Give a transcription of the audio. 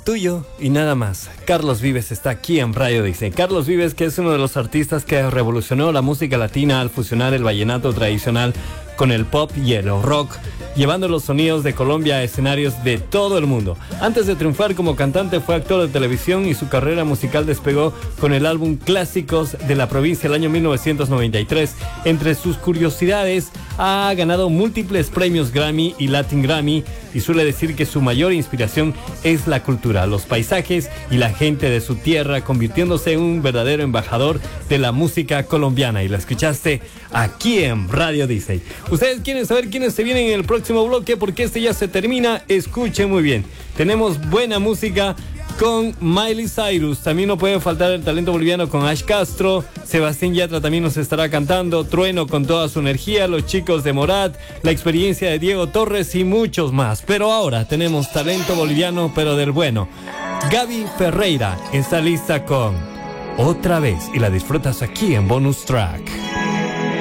tuyo y nada más. Carlos Vives está aquí en Radio Disney. Carlos Vives, que es uno de los artistas que revolucionó la música latina al fusionar el vallenato tradicional con el pop y el rock, llevando los sonidos de Colombia a escenarios de todo el mundo. Antes de triunfar como cantante fue actor de televisión y su carrera musical despegó con el álbum Clásicos de la Provincia el año 1993. Entre sus curiosidades, ha ganado múltiples premios Grammy y Latin Grammy y suele decir que su mayor inspiración es la cultura, los paisajes y la gente de su tierra, convirtiéndose en un verdadero embajador de la música colombiana. Y la escuchaste aquí en Radio Disney. Ustedes quieren saber quiénes se vienen en el próximo bloque, porque este ya se termina. Escuchen muy bien. Tenemos buena música con Miley Cyrus. También no puede faltar el talento boliviano con Ash Castro. Sebastián Yatra también nos estará cantando. Trueno con toda su energía. Los Chicos de Morat. La experiencia de Diego Torres y muchos más. Pero ahora tenemos talento boliviano, pero del bueno. Gaby Ferreira está lista con Otra Vez y la disfrutas aquí en Bonus Track.